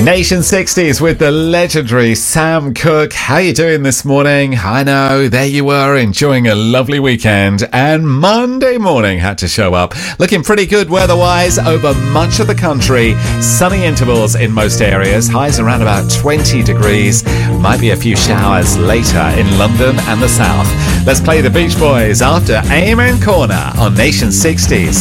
Nation 60s with the legendary Sam Cooke. How you doing this morning? I know, there you were, enjoying a lovely weekend, and Monday morning had to show up. Looking pretty good weather-wise over much of the country. Sunny intervals in most areas. Highs around about 20 degrees. Might be a few showers later in London and the south. Let's play the Beach Boys after Amen Corner on Nation 60s.